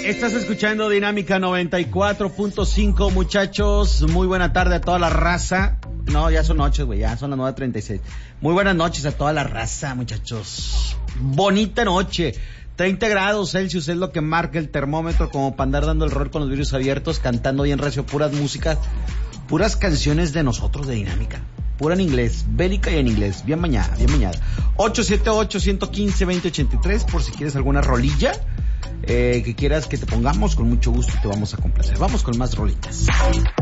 Estás escuchando Dinámica 94.5, muchachos. Muy buena tarde a toda la raza. No, ya son noches, güey, ya son las 9:36. Muy buenas noches a toda la raza, muchachos. Bonita noche. 30 grados Celsius es lo que marca el termómetro, como para andar dando el rol con los vidrios abiertos, cantando bien recio, puras músicas, puras canciones de nosotros de Dinámica. Pura en inglés, bélica y en inglés. Bien mañana, bien mañana. 878-115-2083, por si quieres alguna rolilla que quieras que te pongamos, con mucho gusto te vamos a complacer. Vamos con más rolitas.